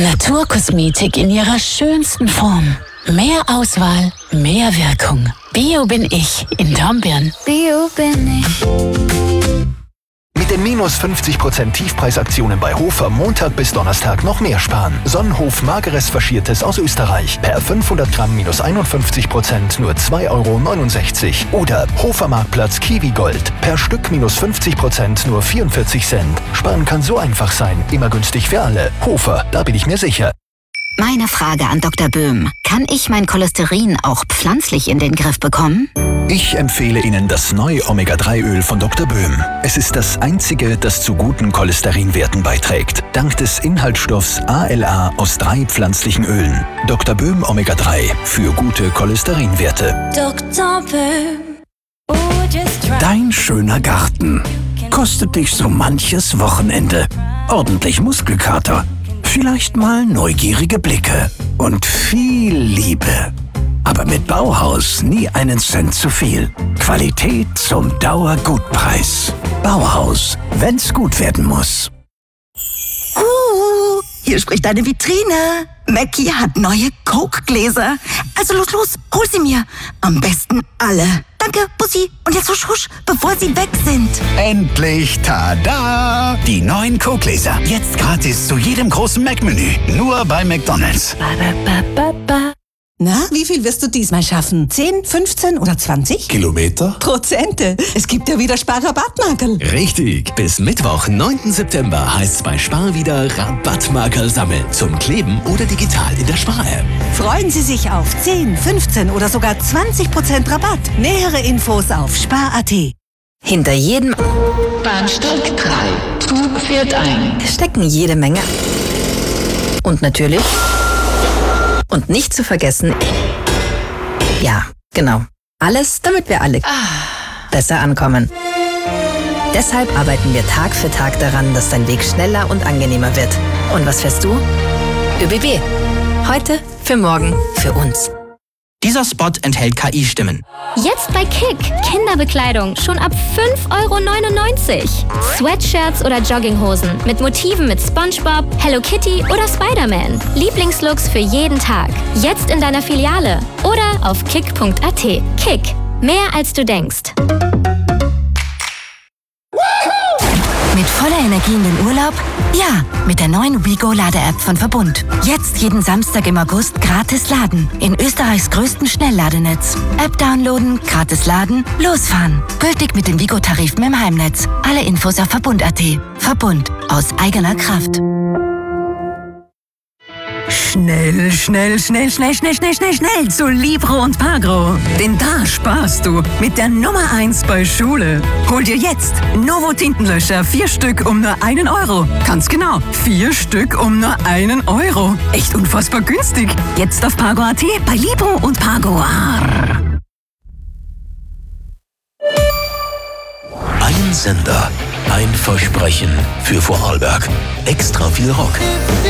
Naturkosmetik in ihrer schönsten Form. Mehr Auswahl, mehr Wirkung. Bio bin ich in Dornbirn. Bio bin ich. Mit den minus 50% Tiefpreisaktionen bei Hofer Montag bis Donnerstag noch mehr sparen. Sonnenhof Mageres Faschiertes aus Österreich. Per 500 Gramm minus 51% nur 2,69 €. Oder Hofer Marktplatz Kiwi Gold. Per Stück minus 50% nur 44 Cent. Sparen kann so einfach sein. Immer günstig für alle. Hofer, da bin ich mir sicher. Meine Frage an Dr. Böhm. Kann ich mein Cholesterin auch pflanzlich in den Griff bekommen? Ich empfehle Ihnen das neue Omega-3-Öl von Dr. Böhm. Es ist das einzige, das zu guten Cholesterinwerten beiträgt. Dank des Inhaltsstoffs ALA aus 3 pflanzlichen Ölen. Dr. Böhm Omega-3 für gute Cholesterinwerte. Dr. Böhm. Dein schöner Garten kostet dich so manches Wochenende. Ordentlich Muskelkater, vielleicht mal neugierige Blicke und viel Liebe. Aber mit Bauhaus nie einen Cent zu viel. Qualität zum Dauergutpreis. Bauhaus, wenn's gut werden muss. Hier spricht eine Vitrine. Mackie hat neue Coke-Gläser. Also los, hol sie mir. Am besten alle. Danke, Bussi. Und jetzt husch, husch, bevor sie weg sind. Endlich, tada! Die neuen Coke-Gläser. Jetzt gratis zu jedem großen Mac-Menü. Nur bei McDonald's. Na, wie viel wirst du diesmal schaffen? 10, 15 oder 20? Kilometer? Prozente. Es gibt ja wieder Spar-Rabattmarkerl. Richtig. Bis Mittwoch, 9. September heißt's bei Spar wieder Rabattmarkerl sammeln. Zum Kleben oder digital in der Spar-App. Freuen Sie sich auf 10, 15 oder sogar 20% Rabatt. Nähere Infos auf spar.at. Hinter jedem Bahnsteig 3. Zug fährt ein. stecken jede Menge. Und natürlich... Und nicht zu vergessen... Ja, genau. Alles, damit wir alle besser ankommen. Deshalb arbeiten wir Tag für Tag daran, dass dein Weg schneller und angenehmer wird. Und was fährst du? ÖBB. Heute, für morgen, für uns. Dieser Spot enthält KI-Stimmen. Jetzt bei Kick. Kinderbekleidung schon ab 5,99 €. Sweatshirts oder Jogginghosen mit Motiven mit SpongeBob, Hello Kitty oder Spider-Man. Lieblingslooks für jeden Tag. Jetzt in deiner Filiale oder auf kick.at. Kick. Mehr als du denkst. Mit voller Energie in den Urlaub? Ja, mit der neuen WeGo-Lade-App von Verbund. Jetzt jeden Samstag im August gratis laden. In Österreichs größten Schnellladenetz. App downloaden, gratis laden, losfahren. Gültig mit den WeGo-Tarifen im Heimnetz. Alle Infos auf Verbund.at. Verbund. Aus eigener Kraft. Schnell zu Libro und Pagro. Denn da sparst du mit der Nummer 1 bei Schule. Hol dir jetzt Novo Tintenlöscher 4 Stück um nur 1 €. Ganz genau, 4 Stück um nur 1 €. Echt unfassbar günstig. Jetzt auf Pagro.at bei Libro und Pagro. Ein Sender, ein Versprechen für Vorarlberg. Extra viel Rock.